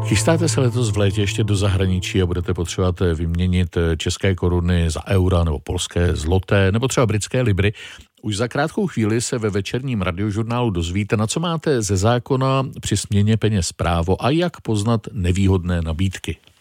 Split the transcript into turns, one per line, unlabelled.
Chystáte se letos v létě ještě do zahraničí a budete potřebovat vyměnit české koruny za eura nebo polské zloté nebo třeba britské libry. Už za krátkou chvíli se ve večerním radiožurnálu dozvíte, na co máte ze zákona při směně peněz právo a jak poznat nevýhodné nabídky.